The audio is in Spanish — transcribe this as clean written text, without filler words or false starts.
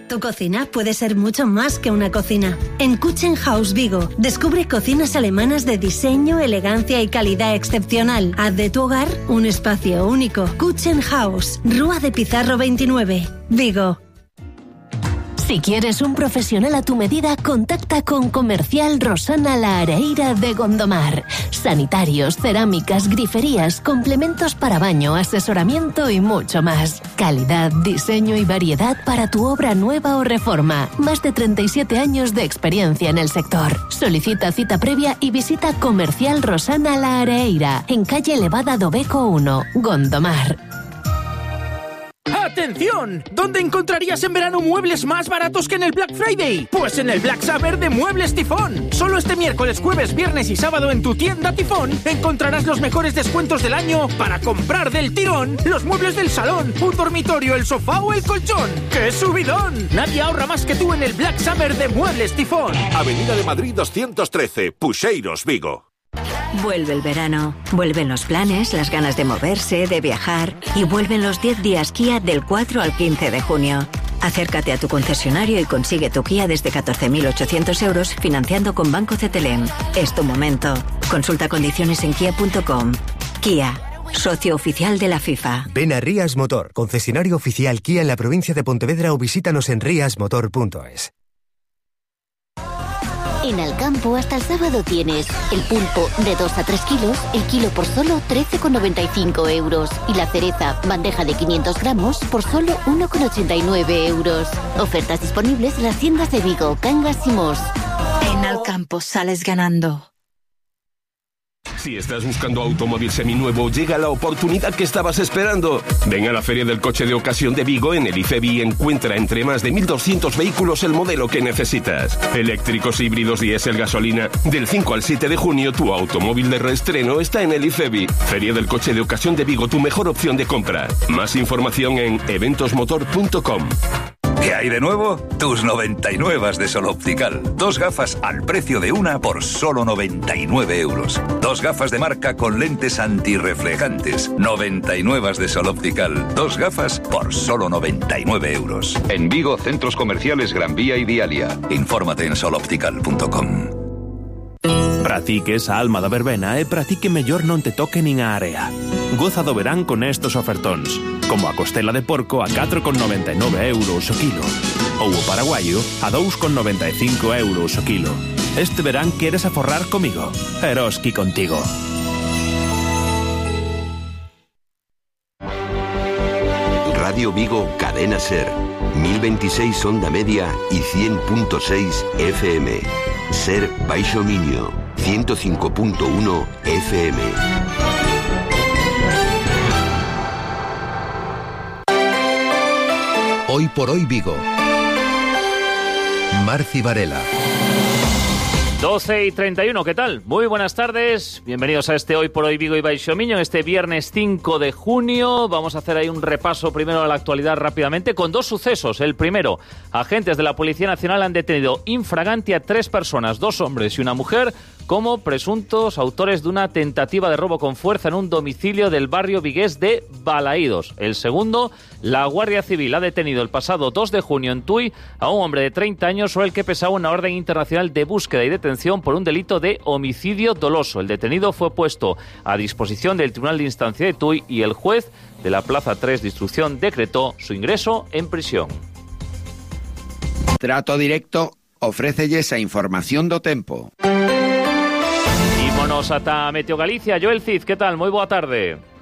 Tu cocina puede ser mucho más que una cocina. En Küchenhaus Vigo, descubre cocinas alemanas de diseño, elegancia y calidad excepcional. Haz de tu hogar un espacio único. Küchenhaus, Rúa de Pizarro 29, Vigo. Si quieres un profesional a tu medida, contacta con Comercial Rosana La Areira de Gondomar. Sanitarios, cerámicas, griferías, complementos para baño, asesoramiento y mucho más. Calidad, diseño y variedad para tu obra nueva o reforma. Más de 37 años de experiencia en el sector. Solicita cita previa y visita Comercial Rosana La Areira, en calle Elevada do Beco 1, Gondomar. ¡Atención! ¿Dónde encontrarías en verano muebles más baratos que en el Black Friday? Pues en el Black Summer de Muebles Tifón. Solo este miércoles, jueves, viernes y sábado en tu tienda Tifón encontrarás los mejores descuentos del año para comprar del tirón los muebles del salón, un dormitorio, el sofá o el colchón. ¡Qué subidón! Nadie ahorra más que tú en el Black Summer de Muebles Tifón. Avenida de Madrid 213, Puxeiros, Vigo. Vuelve el verano, vuelven los planes, las ganas de moverse, de viajar y vuelven los 10 días Kia del 4 al 15 de junio. Acércate a tu concesionario y consigue tu Kia desde 14.800 euros financiando con Banco CTLM. Es tu momento. Consulta condiciones en kia.com. Kia, socio oficial de la FIFA. Ven a Rías Motor, concesionario oficial Kia en la provincia de Pontevedra o visítanos en riasmotor.es. En Alcampo hasta el sábado tienes el pulpo de 2 a 3 kilos, el kilo por solo 13,95 euros. Y la cereza, bandeja de 500 gramos, por solo 1,89 euros. Ofertas disponibles en las tiendas de Vigo, Cangas y Mos. En Alcampo sales ganando. Si estás buscando automóvil seminuevo, llega la oportunidad que estabas esperando. Ven a la Feria del Coche de Ocasión de Vigo en el IFEBI y encuentra entre más de 1.200 vehículos el modelo que necesitas. Eléctricos, híbridos, diésel, gasolina. Del 5 al 7 de junio, tu automóvil de reestreno está en el IFEBI. Feria del Coche de Ocasión de Vigo, tu mejor opción de compra. Más información en eventosmotor.com. ¿Qué hay de nuevo? Tus 99 de Sol Optical. 2 gafas al precio de una por solo 99 euros. 2 gafas de marca con lentes antirreflejantes. 99 de Sol Optical. 2 gafas por solo 99 euros. En Vigo, centros comerciales Gran Vía y Dialia. Infórmate en soloptical.com. Para ti que esa alma da verbena é para ti que mellor non te toque nin a area. Goza do verán con estos ofertóns, como a costela de porco a 4,99 euros o kilo, ou o paraguayo a 2,95 euros o kilo. Este verán queres aforrar comigo, Eroski contigo. Radio Vigo, Cadena Ser, 1026 onda media y 100.6 FM. Ser Baixo Miño, 105.1 FM. Hoy por hoy Vigo. Marci Varela. 12:31, ¿qué tal? Muy buenas tardes, bienvenidos a este Hoy por Hoy Vigo y Baixo Miño, este viernes 5 de junio. Vamos a hacer ahí un repaso primero a la actualidad rápidamente con 2 sucesos. El primero, agentes de la Policía Nacional han detenido in fraganti a 3 personas, 2 hombres y una mujer, como presuntos autores de una tentativa de robo con fuerza en un domicilio del barrio vigués de Balaídos. El segundo, la Guardia Civil ha detenido el pasado 2 de junio en Tui a un hombre de 30 años sobre el que pesaba una orden internacional de búsqueda y detención por un delito de homicidio doloso. El detenido fue puesto a disposición del Tribunal de Instancia de Tui y el juez de la Plaza 3 de Instrucción decretó su ingreso en prisión. Trato Directo ofrécelles a información do tempo. Ímonos ata Meteo Galicia. Joel Cid, ¿qué tal? Moi boa tarde.